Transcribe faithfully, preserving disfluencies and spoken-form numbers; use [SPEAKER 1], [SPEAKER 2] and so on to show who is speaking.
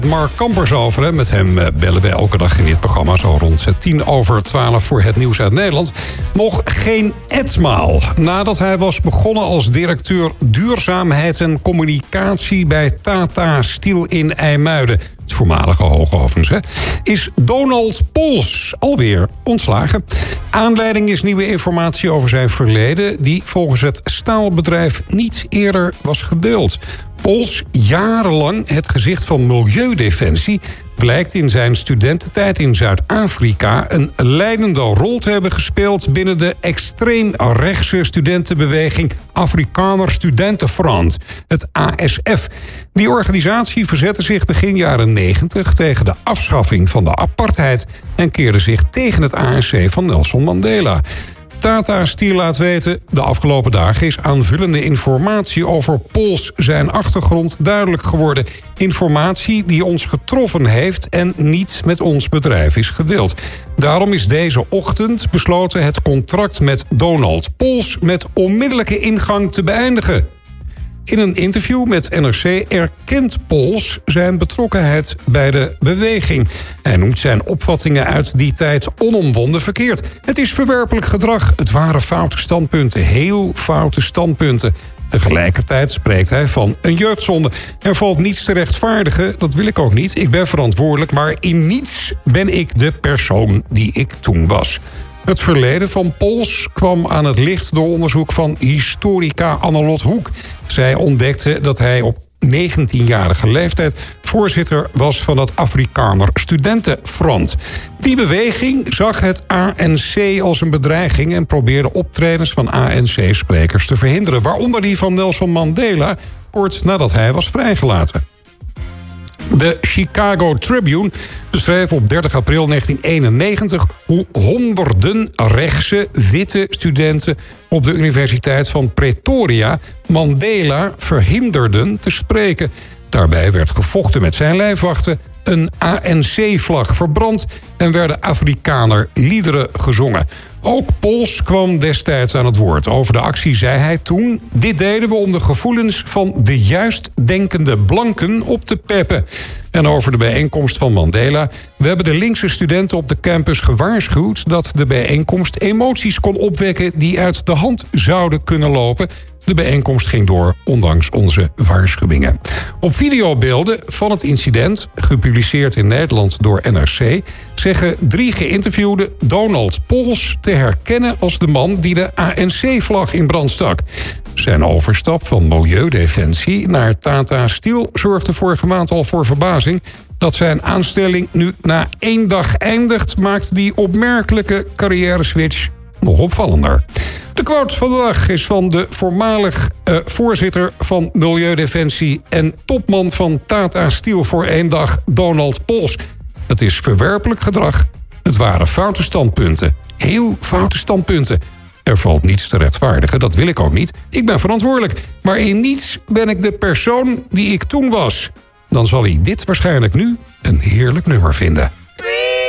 [SPEAKER 1] Mark Kampers over. Hè. Met hem bellen we elke dag in dit programma zo rond tien over twaalf voor het nieuws uit Nederland. Nog geen etmaal. Nadat hij was begonnen als directeur duurzaamheid en communicatie bij Tata Steel in IJmuiden, het voormalige Hoogovens, hè, is Donald Pols alweer ontslagen. Aanleiding is nieuwe informatie over zijn verleden, die volgens het staalbedrijf niet eerder was gedeeld. Pols, jarenlang het gezicht van Milieudefensie, blijkt in zijn studententijd in Zuid-Afrika een leidende rol te hebben gespeeld binnen de extreem rechtse studentenbeweging Afrikaner Studentenfront, het A S F. Die organisatie verzette zich begin jaren negentig tegen de afschaffing van de apartheid en keerde zich tegen het A N C van Nelson Mandela. Tata Steel laat weten, de afgelopen dagen is aanvullende informatie over Pols zijn achtergrond duidelijk geworden. Informatie die ons getroffen heeft en niet met ons bedrijf is gedeeld. Daarom is deze ochtend besloten het contract met Donald Pols met onmiddellijke ingang te beëindigen. In een interview met N R C erkent Pols zijn betrokkenheid bij de beweging. Hij noemt zijn opvattingen uit die tijd onomwonden verkeerd. Het is verwerpelijk gedrag. Het waren foute standpunten, heel foute standpunten. Tegelijkertijd spreekt hij van een jeugdzonde. Er valt niets te rechtvaardigen, dat wil ik ook niet. Ik ben verantwoordelijk, maar in niets ben ik de persoon die ik toen was. Het verleden van Pols kwam aan het licht door onderzoek van historica Annelot Hoek. Zij ontdekte dat hij op negentienjarige leeftijd voorzitter was van het Afrikaner Studentenfront. Die beweging zag het A N C als een bedreiging en probeerde optredens van A N C-sprekers te verhinderen, waaronder die van Nelson Mandela, kort nadat hij was vrijgelaten. De Chicago Tribune beschreef op dertig april negentien eenennegentig hoe honderden rechtse, witte studenten op de Universiteit van Pretoria Mandela verhinderden te spreken. Daarbij werd gevochten met zijn lijfwachten, een A N C-vlag verbrand en werden Afrikaner liederen gezongen. Ook Pols kwam destijds aan het woord. Over de actie zei hij toen: dit deden we om de gevoelens van de juist denkende blanken op te peppen. En over de bijeenkomst van Mandela: we hebben de linkse studenten op de campus gewaarschuwd dat de bijeenkomst emoties kon opwekken die uit de hand zouden kunnen lopen. De bijeenkomst ging door, ondanks onze waarschuwingen. Op videobeelden van het incident, gepubliceerd in Nederland door N R C, zeggen drie geïnterviewden Donald Pols te herkennen als de man die de A N C-vlag in brand stak. Zijn overstap van Milieudefensie naar Tata Steel zorgde vorige maand al voor verbazing. Dat zijn aanstelling nu na één dag eindigt, maakt die opmerkelijke carrière-switch nog opvallender. De quote van de dag is van de voormalig uh, voorzitter van Milieudefensie en topman van Tata Steel voor één dag, Donald Pols. Het is verwerpelijk gedrag. Het waren foute standpunten. Heel foute standpunten. Er valt niets te rechtvaardigen, dat wil ik ook niet. Ik ben verantwoordelijk, maar in niets ben ik de persoon die ik toen was. Dan zal hij dit waarschijnlijk nu een heerlijk nummer vinden.